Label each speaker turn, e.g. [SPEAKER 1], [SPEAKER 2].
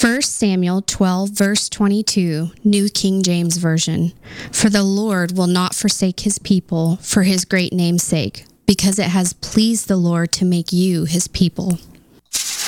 [SPEAKER 1] 1 Samuel 12, verse 22, New King James Version. For the Lord will not forsake his people for his great name's sake, because it has pleased the Lord to make you his people.